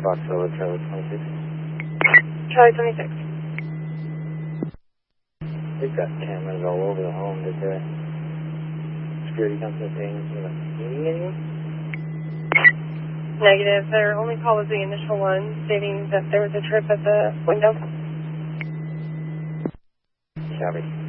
Fox Solo, Charlie 26. Charlie 26. They've got cameras all over the home. Did the security company say anything about seeing anyone? Negative. Their only call was the initial one, stating that there was a trip at the window. Copy.